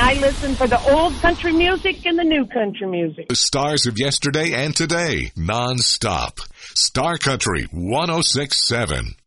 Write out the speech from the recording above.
I listen for the old country music and the new country music. The stars of yesterday and today, non-stop. Star Country 106.7.